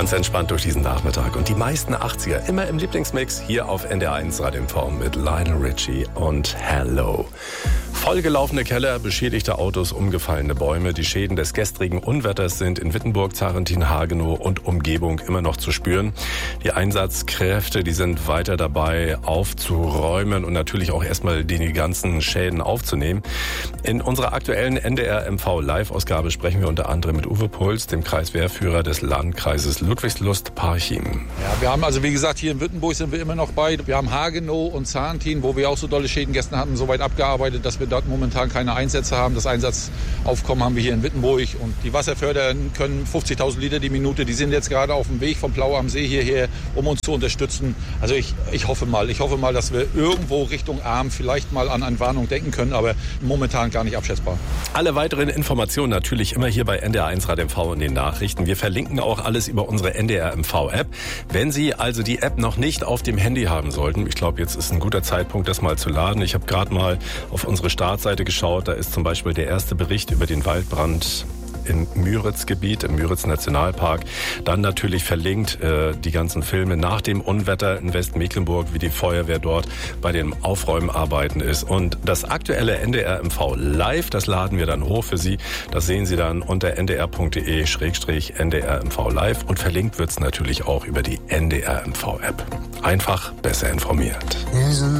Ganz entspannt durch diesen Nachmittag. Und die meisten 80er immer im Lieblingsmix hier auf NDR1 Radio MV mit Lionel Richie und Hello. Vollgelaufene Keller, beschädigte Autos, umgefallene Bäume. Die Schäden des gestrigen Unwetters sind in Wittenburg, Zarentin, Hagenow und Umgebung immer noch zu spüren. Die Einsatzkräfte, die sind weiter dabei aufzuräumen und natürlich auch erstmal die ganzen Schäden aufzunehmen. In unserer aktuellen NDR MV Live-Ausgabe sprechen wir unter anderem mit Uwe Puls, dem Kreiswehrführer des Landkreises Ludwigslust-Parchim. Ja, wir haben also, wie gesagt, hier in Wittenburg sind wir immer noch bei. Wir haben Hagenow und Zarentin, wo wir auch so dolle Schäden gestern hatten, so weit abgearbeitet, dass wir dort momentan keine Einsätze haben. Das Einsatzaufkommen haben wir hier in Wittenburg. Und die Wasserförder können 50.000 Liter die Minute. Die sind jetzt gerade auf dem Weg vom Plau am See hierher, um uns zu unterstützen. Also ich hoffe mal, dass wir irgendwo Richtung Arm vielleicht mal an Entwarnung denken können, aber momentan gar nicht abschätzbar. Alle weiteren Informationen natürlich immer hier bei NDR1 Radio MV und den Nachrichten. Wir verlinken auch alles über unsere NDR MV App. Wenn Sie also die App noch nicht auf dem Handy haben sollten, ich glaube, jetzt ist ein guter Zeitpunkt, das mal zu laden. Ich habe gerade mal auf unsere Startseite geschaut. Da ist zum Beispiel der erste Bericht über den Waldbrand im Müritz-Gebiet, im Müritz-Nationalpark. Dann natürlich verlinkt die ganzen Filme nach dem Unwetter in Westmecklenburg, wie die Feuerwehr dort bei den Aufräumarbeiten ist. Und das aktuelle NDR MV Live, das laden wir dann hoch für Sie. Das sehen Sie dann unter ndr.de/NDR MV Live. Und verlinkt wird es natürlich auch über die NDR MV App. Einfach besser informiert.